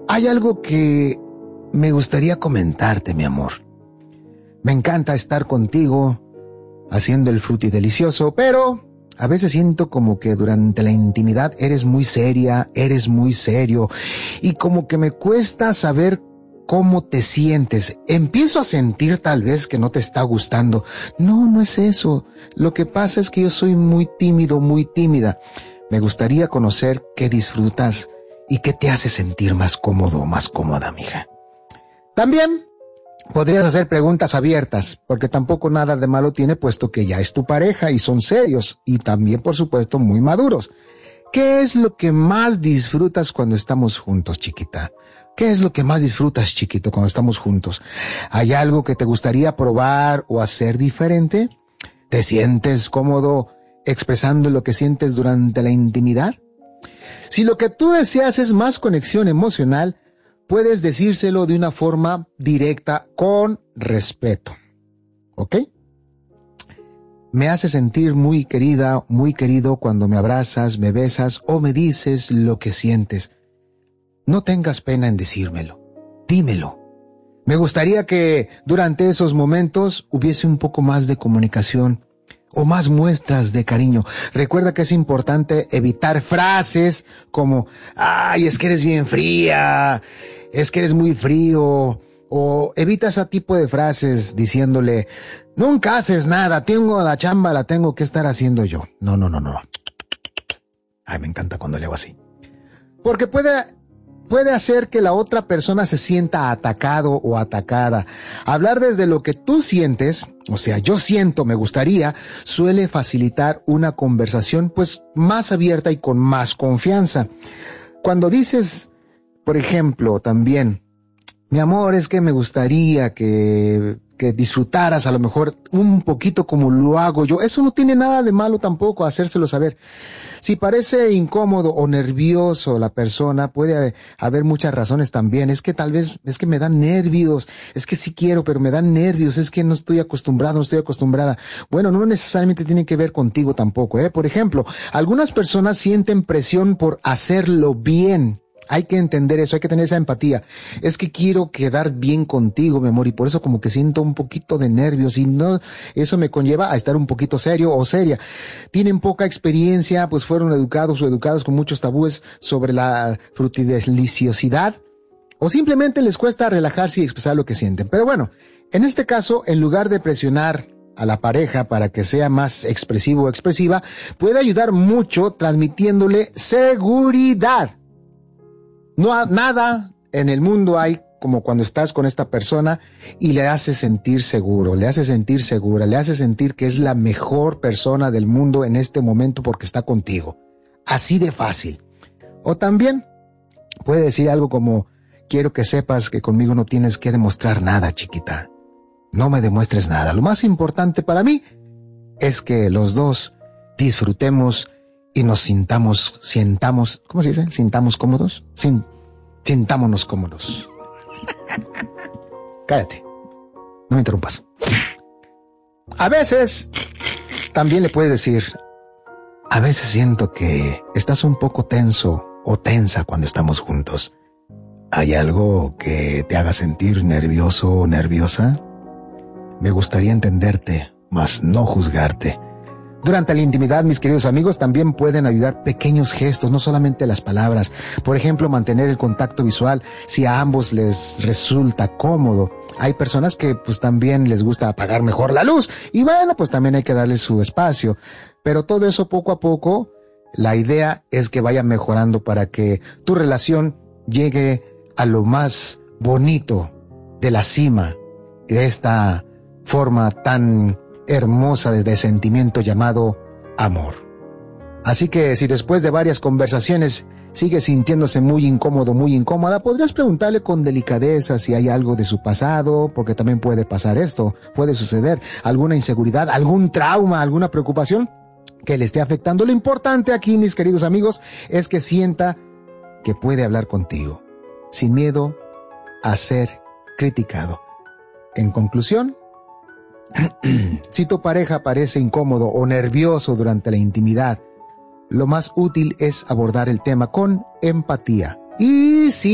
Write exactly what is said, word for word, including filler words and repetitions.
Hay algo que me gustaría comentarte, mi amor. Me encanta estar contigo haciendo el frutidelicioso, pero a veces siento como que durante la intimidad eres muy seria, eres muy serio y como que me cuesta saber cómo te sientes. Empiezo a sentir tal vez que no te está gustando. No, no es eso. Lo que pasa es que yo soy muy tímido, muy tímida. Me gustaría conocer qué disfrutas y qué te hace sentir más cómodo o más cómoda, mija. También podrías hacer preguntas abiertas, porque tampoco nada de malo tiene, puesto que ya es tu pareja y son serios y también, por supuesto, muy maduros. ¿Qué es lo que más disfrutas cuando estamos juntos, chiquita? ¿Qué es lo que más disfrutas, chiquito, cuando estamos juntos? ¿Hay algo que te gustaría probar o hacer diferente? ¿Te sientes cómodo expresando lo que sientes durante la intimidad? Si lo que tú deseas es más conexión emocional, puedes decírselo de una forma directa, con respeto. ¿Ok? Me hace sentir muy querida, muy querido cuando me abrazas, me besas o me dices lo que sientes. No tengas pena en decírmelo. Dímelo. Me gustaría que durante esos momentos hubiese un poco más de comunicación o más muestras de cariño. Recuerda que es importante evitar frases como, ay, es que eres bien fría, es que eres muy frío, o evita ese tipo de frases diciéndole, nunca haces nada, tengo la chamba, la tengo que estar haciendo yo. No, no, no, no. Ay, me encanta cuando le hago así. Porque puede... Puede hacer que la otra persona se sienta atacado o atacada. Hablar desde lo que tú sientes, o sea, yo siento, me gustaría, suele facilitar una conversación pues más abierta y con más confianza. Cuando dices, por ejemplo, también, mi amor, es que me gustaría que, que disfrutaras a lo mejor un poquito como lo hago yo. Eso no tiene nada de malo tampoco, hacérselo saber. Si parece incómodo o nervioso la persona, puede haber muchas razones también. Es que tal vez, es que me dan nervios, es que sí quiero, pero me dan nervios, es que no estoy acostumbrado, no estoy acostumbrada. Bueno, no necesariamente tiene que ver contigo tampoco, ¿eh? Por ejemplo, algunas personas sienten presión por hacerlo bien. Hay que entender eso, hay que tener esa empatía. Es que quiero quedar bien contigo, mi amor, y por eso como que siento un poquito de nervios y no, eso me conlleva a estar un poquito serio o seria. Tienen poca experiencia, pues fueron educados o educadas con muchos tabúes sobre la frutideliciosidad, o simplemente les cuesta relajarse y expresar lo que sienten. Pero bueno, en este caso, en lugar de presionar a la pareja para que sea más expresivo o expresiva, puede ayudar mucho transmitiéndole seguridad. No, nada en el mundo hay como cuando estás con esta persona y le haces sentir seguro, le haces sentir segura, le haces sentir que es la mejor persona del mundo en este momento porque está contigo. Así de fácil. O también puede decir algo como, quiero que sepas que conmigo no tienes que demostrar nada, chiquita. No me demuestres nada. Lo más importante para mí es que los dos disfrutemos y nos sintamos, sientamos, ¿cómo se dice? ¿Sintamos cómodos? Sin, sintámonos cómodos. Cállate. No me interrumpas. A veces, también le puedes decir, a veces siento que estás un poco tenso o tensa cuando estamos juntos. ¿Hay algo que te haga sentir nervioso o nerviosa? Me gustaría entenderte, mas no juzgarte. Durante la intimidad, mis queridos amigos, también pueden ayudar pequeños gestos, no solamente las palabras. Por ejemplo, mantener el contacto visual si a ambos les resulta cómodo. Hay personas que pues también les gusta apagar mejor la luz y bueno, pues también hay que darles su espacio. Pero todo eso poco a poco, la idea es que vaya mejorando para que tu relación llegue a lo más bonito de la cima de esta forma tan hermosa de sentimiento llamado amor. Así que si después de varias conversaciones sigue sintiéndose muy incómodo, muy incómoda, podrías preguntarle con delicadeza si hay algo de su pasado, porque también puede pasar esto, puede suceder alguna inseguridad, algún trauma, alguna preocupación que le esté afectando. Lo importante aquí, mis queridos amigos, es que sienta que puede hablar contigo, sin miedo a ser criticado. En conclusión, si tu pareja parece incómodo o nervioso durante la intimidad, lo más útil es abordar el tema con empatía. Y si